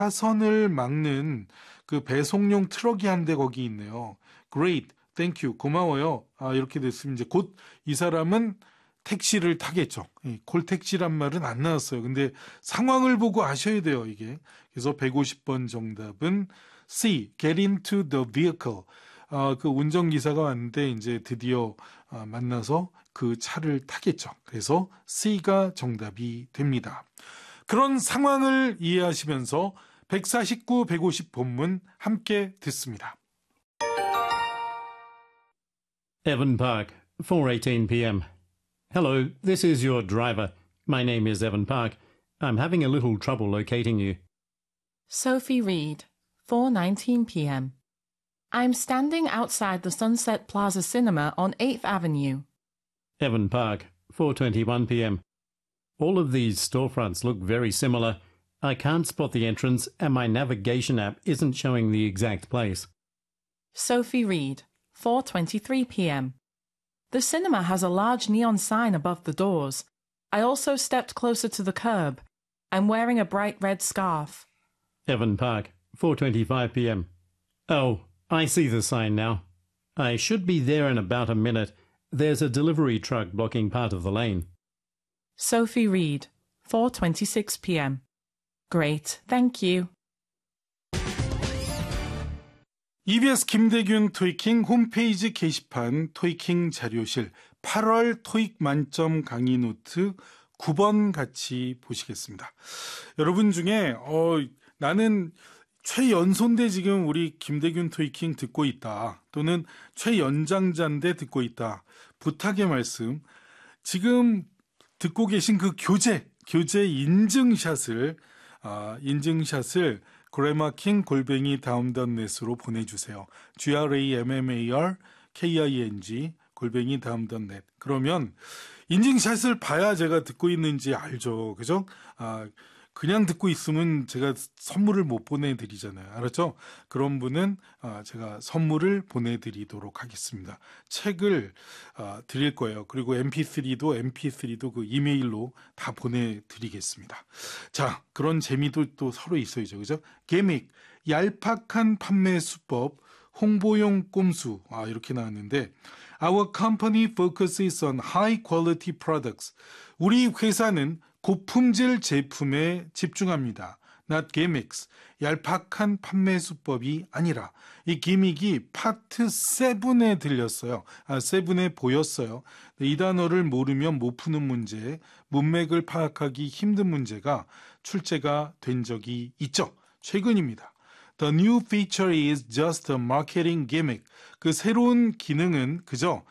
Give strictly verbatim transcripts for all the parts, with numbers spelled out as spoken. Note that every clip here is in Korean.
차선을 막는 그 배송용 트럭이 한 대 거기 있네요. Great, thank you, 고마워요. 아, 이렇게 됐으면 이제 곧 이 사람은 택시를 타겠죠. 콜택시란 말은 안 나왔어요. 근데 상황을 보고 아셔야 돼요, 이게. 그래서 백오십 번 정답은 C, get into the vehicle. 아, 그 운전기사가 왔는데 이제 드디어 아, 만나서 그 차를 타겠죠. 그래서 C가 정답이 됩니다. 그런 상황을 이해하시면서 백사십구, 백오십 본문 함께 듣습니다. Evan Park, four eighteen p m Hello, this is your driver. My name is Evan Park. I'm having a little trouble locating you. Sophie Reed, four nineteen p m I'm standing outside the Sunset Plaza Cinema on eighth Avenue. Evan Park, four twenty-one p m All of these storefronts look very similar. I can't spot the entrance and my navigation app isn't showing the exact place. Sophie Reed, four twenty-three p m The cinema has a large neon sign above the doors. I also stepped closer to the curb. I'm wearing a bright red scarf. Evan Park, four twenty-five p m Oh, I see the sign now. I should be there in about a minute. There's a delivery truck blocking part of the lane. Sophie Reed, four twenty-six p m Great, thank you. 이비에스 김대균 토익킹 홈페이지 게시판 토익킹 자료실 팔월 토익 만점 강의 노트 구 번 같이 보시겠습니다. 여러분 중에 어, 나는 최연소인데 지금 우리 김대균 토익킹 듣고 있다. 또는 최연장자인데 듣고 있다. 부탁의 말씀. 지금 듣고 계신 그 교재, 교재 인증샷을 아, 인증샷을 그래마킹 골뱅이 다음.net으로 보내주세요. G-R-A-M-M-A-R K-I-N-G 골뱅이 다음.net. 그러면 인증샷을 봐야 제가 듣고 있는지 알죠. 그죠? 아, 그냥 듣고 있으면 제가 선물을 못 보내드리잖아요. 알았죠? 그런 분은 아, 제가 선물을 보내드리도록 하겠습니다. 책을 아, 드릴 거예요. 그리고 엠피쓰리도 엠피쓰리도 그 이메일로 다 보내드리겠습니다. 자, 그런 재미도 또 서로 있어야죠. 그죠? 개믹, 얄팍한 판매 수법, 홍보용 꼼수. 아, 이렇게 나왔는데 Our company focuses on high quality products. 우리 회사는 고품질 제품에 집중합니다. Not gimmicks. 얄팍한 판매 수법이 아니라 이 기믹이 파트 칠에 들렸어요. 아, 칠에 보였어요. 이 단어를 모르면 못 푸는 문제, 문맥을 파악하기 힘든 문제가 출제가 된 적이 있죠. 최근입니다. The new feature is just a marketing gimmick. 그 새로운 기능은 그저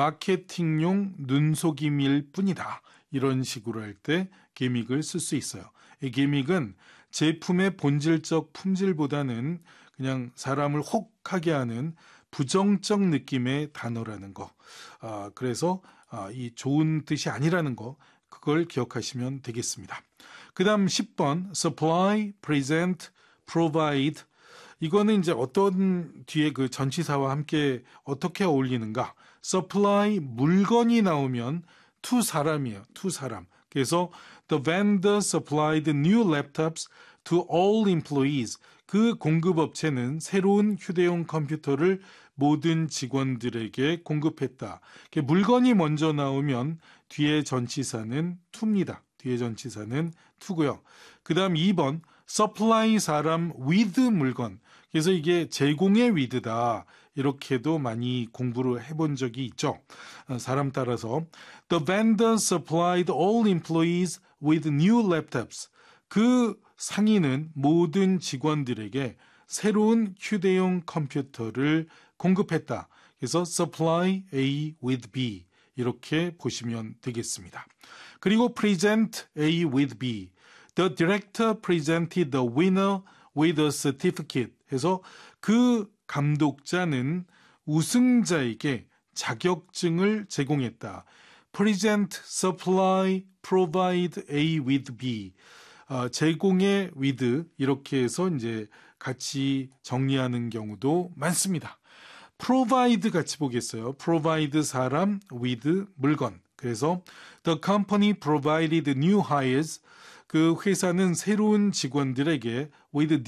마케팅용 눈속임일 뿐이다. 이런 식으로 할 때 기믹을 쓸 수 있어요. 이 기믹은 제품의 본질적 품질보다는 그냥 사람을 혹하게 하는 부정적 느낌의 단어라는 거. 아, 그래서 아, 이 좋은 뜻이 아니라는 거, 그걸 기억하시면 되겠습니다. 그 다음 십 번 supply, present, provide. 이거는 이제 어떤 뒤에 그 전치사와 함께 어떻게 어울리는가. supply, 물건이 나오면 to 사람이에요. to 사람. 그래서 the vendor supplied new laptops to all employees. 그 공급업체는 새로운 휴대용 컴퓨터를 모든 직원들에게 공급했다. 물건이 먼저 나오면 뒤에 전치사는 to입니다. 뒤에 전치사는 to고요. 그 다음 이 번 supply 사람 with 물건. 그래서 이게 제공의 with다. 이렇게도 많이 공부를 해본 적이 있죠. 사람 따라서 The vendor supplied all employees with new laptops. 그 상인은 모든 직원들에게 새로운 휴대용 컴퓨터를 공급했다. 그래서 supply A with B 이렇게 보시면 되겠습니다. 그리고 present A with B. The director presented the winner with a certificate. 해서 그 감독자는 우승자에게 자격증을 제공했다. present, supply, provide A with B. 어, 제공의 with 이렇게 해서 이제 같이 정리하는 경우도 많습니다. provide 같이 보겠어요. provide 사람, with 물건. 그래서 the company provided new hires. 그 회사는 새로운 직원들에게 with